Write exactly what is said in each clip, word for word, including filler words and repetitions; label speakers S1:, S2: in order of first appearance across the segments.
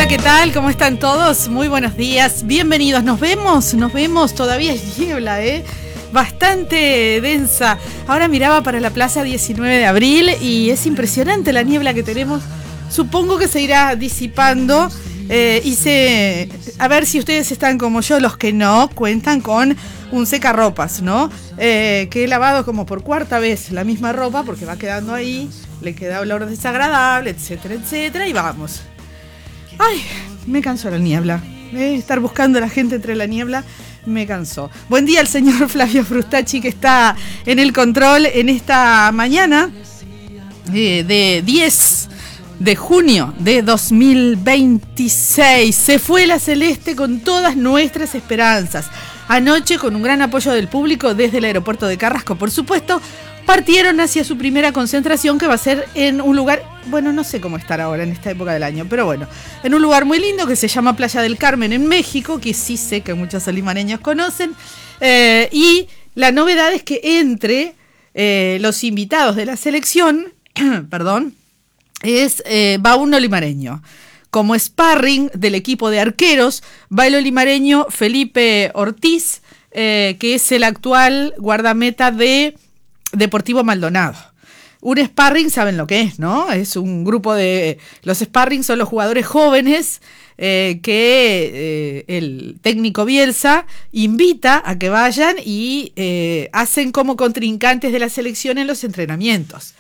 S1: ¿qué tal? ¿Cómo están todos? Muy buenos días, bienvenidos. Nos vemos, nos vemos, todavía es niebla, ¿eh? Bastante densa. Ahora miraba para la plaza diecinueve de abril y es impresionante la niebla que tenemos. Supongo que se irá disipando. Eh, hice, a ver si ustedes están como yo, los que no, cuentan con un secarropas, ¿no? Eh, que he lavado como por cuarta vez la misma ropa porque va quedando ahí, le queda olor desagradable, etcétera, etcétera, y vamos. Ay, me cansó la niebla. Eh, estar buscando a la gente entre la niebla me cansó. Buen día al señor Flavio Frustacci, que está en el control en esta mañana eh, de diez de junio de dos mil veintiséis. Se fue la Celeste con todas nuestras esperanzas. Anoche, con un gran apoyo del público desde el aeropuerto de Carrasco, por supuesto, partieron hacia su primera concentración, que va a ser en un lugar, bueno, no sé cómo estar ahora en esta época del año, pero bueno, en un lugar muy lindo que se llama Playa del Carmen en México, que sí sé que muchos solimareños conocen, eh, y la novedad es que entre eh, los invitados de la selección, perdón, es eh, va un olimareño. Como sparring del equipo de arqueros va el olimareño Felipe Ortiz, eh, que es el actual guardameta de Deportivo Maldonado. Un sparring, saben lo que es, ¿no? Es un grupo de... Los sparring son los jugadores jóvenes eh, que eh, el técnico Bielsa invita a que vayan y eh, hacen como contrincantes de la selección en los entrenamientos.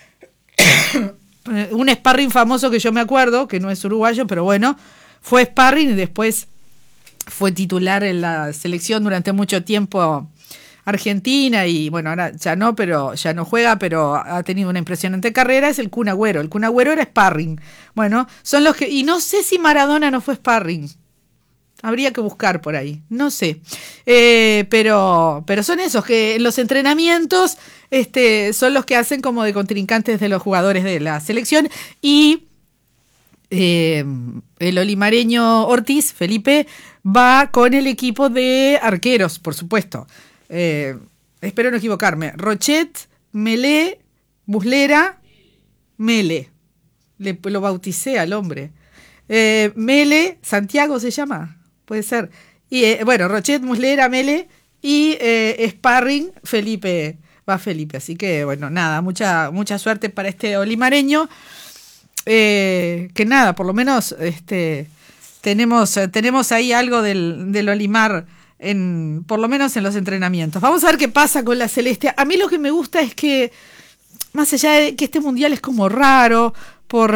S1: Un sparring famoso que yo me acuerdo, que no es uruguayo, pero bueno, fue sparring y después fue titular en la selección durante mucho tiempo argentina y bueno, ahora ya no, pero ya no juega, pero ha tenido una impresionante carrera, es el Kun Agüero. El Kun Agüero era sparring. Bueno, son los que... Y no sé si Maradona no fue sparring. Habría que buscar por ahí, no sé. Eh, pero, pero son esos que en los entrenamientos este, son los que hacen como de contrincantes de los jugadores de la selección. Y eh, el olimareño Ortiz, Felipe, va con el equipo de arqueros, por supuesto. Eh, espero no equivocarme. Rochet, Melé, Muslera, Mele. Le, lo bauticé al hombre. Eh, Mele, Santiago se llama. Puede ser. Y eh, bueno, Rochet, Muslera, Mele y eh, sparring, Felipe, va Felipe. Así que bueno, nada, mucha, mucha suerte para este olimareño. Eh, que nada, por lo menos este, tenemos, tenemos ahí algo del, del Olimar, en, por lo menos en los entrenamientos. Vamos a ver qué pasa con la Celeste. A mí lo que me gusta es que, más allá de que este mundial es como raro, por